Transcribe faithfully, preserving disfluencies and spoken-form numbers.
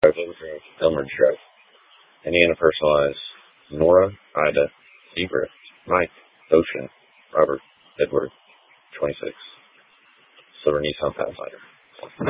Elmer Drive. Indiana personalized. Nora, Ida, Zebra, Mike, Ocean, Robert, Edward, twenty-six. Silver Nissan Pathfinder.